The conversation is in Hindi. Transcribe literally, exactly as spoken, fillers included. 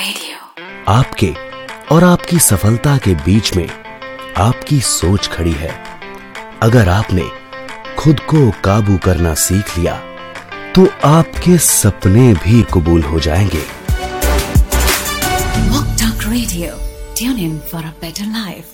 रेडियो। आपके और आपकी सफलता के बीच में आपकी सोच खड़ी है। अगर आपने खुद को काबू करना सीख लिया तो आपके सपने भी कबूल हो जाएंगे। Walk Talk Radio. Tune in for a better life.